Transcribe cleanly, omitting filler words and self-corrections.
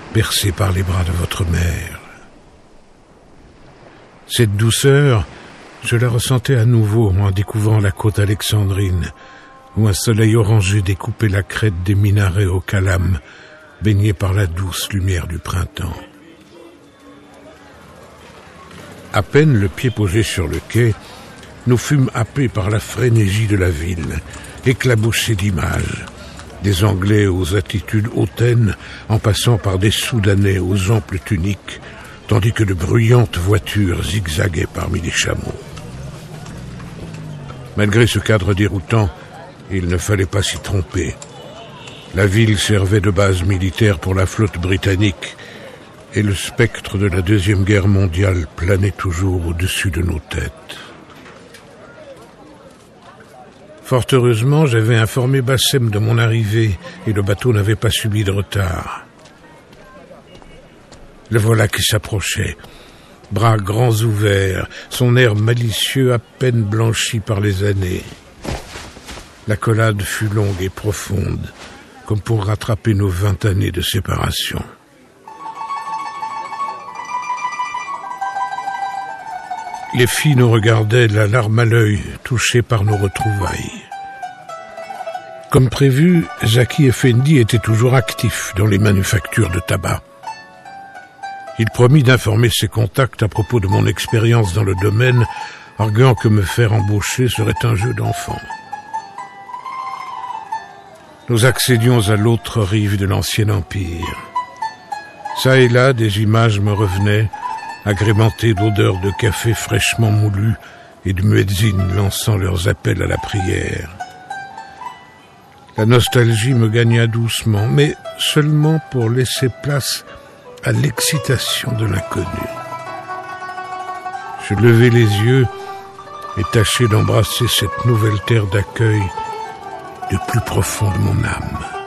bercé par les bras de votre mère. Cette douceur, je la ressentais à nouveau en découvrant la côte alexandrine, où un soleil orangé découpait la crête des minarets au calame, baignés par la douce lumière du printemps. À peine le pied posé sur le quai, nous fûmes happés par la frénésie de la ville, éclaboussés d'images, des Anglais aux attitudes hautaines, en passant par des Soudanais aux amples tuniques, tandis que de bruyantes voitures zigzaguaient parmi les chameaux. Malgré ce cadre déroutant, il ne fallait pas s'y tromper. La ville servait de base militaire pour la flotte britannique, et le spectre de la Deuxième Guerre mondiale planait toujours au-dessus de nos têtes. Fort heureusement, j'avais informé Bassem de mon arrivée et le bateau n'avait pas subi de retard. Le voilà qui s'approchait, bras grands ouverts, son air malicieux à peine blanchi par les années. L'accolade fut longue et profonde, comme pour rattraper nos 20 années de séparation. Les filles nous regardaient, la larme à l'œil, touchées par nos retrouvailles. Comme prévu, Zaki Effendi était toujours actif dans les manufactures de tabac. Il promit d'informer ses contacts à propos de mon expérience dans le domaine, arguant que me faire embaucher serait un jeu d'enfant. Nous accédions à l'autre rive de l'ancien empire. Ça et là, des images me revenaient, agrémentées d'odeurs de café fraîchement moulu et de muezzins lançant leurs appels à la prière. La nostalgie me gagna doucement, mais seulement pour laisser place à l'excitation de l'inconnu. Je levai les yeux et tâchai d'embrasser cette nouvelle terre d'accueil du plus profond de mon âme.